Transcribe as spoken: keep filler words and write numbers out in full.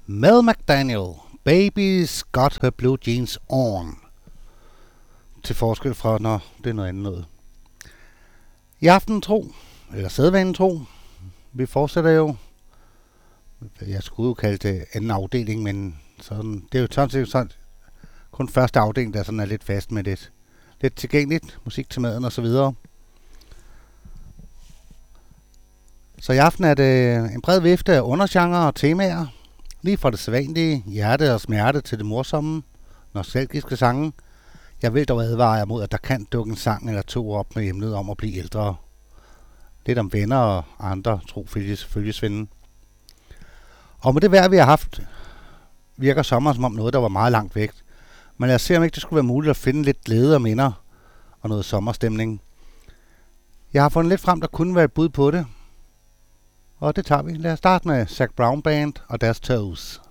Mel McDaniel, Baby's Got Her Blue Jeans On. Til forskel fra, når det er noget andet noget. I aften tro, eller sædvanen tro, vi fortsætter jo, jeg skulle jo kalde det anden afdeling, men sådan, det er jo sådan set sådan, kun første afdeling, der sådan er lidt fast med lidt, lidt tilgængeligt, musik til maden og så videre. Så i aften er det en bred vifte af undergenrer og temaer, lige fra det sædvanlige hjerte og smerte til det morsomme, nostalgiske sange. Jeg vil dog advare jer mod, at der kan dukke en sang eller to op med emnet om at blive ældre. Lidt om venner og andre tro følgesvende. Og med det vejr, vi har haft, virker sommeren som om noget, der var meget langt væk. Men lad os se, om ikke det skulle være muligt at finde lidt glæde og minder og noget sommerstemning. Jeg har fundet lidt frem, der kunne være et bud på det. Og det tager vi. Lad os starte med Zac Brown Band og deres Toes.